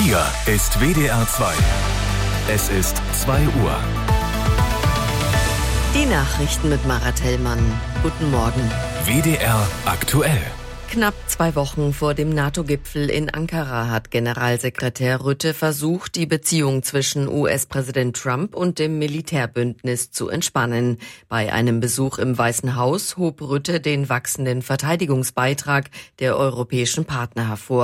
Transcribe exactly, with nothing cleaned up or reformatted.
Hier ist W D R zwei. Es ist zwei Uhr. Die Nachrichten mit Marat Hellmann. Guten Morgen. W D R aktuell. Knapp zwei Wochen vor dem NATO-Gipfel in Ankara hat Generalsekretär Rutte versucht, die Beziehung zwischen U S-Präsident Trump und dem Militärbündnis zu entspannen. Bei einem Besuch im Weißen Haus hob Rutte den wachsenden Verteidigungsbeitrag der europäischen Partner hervor.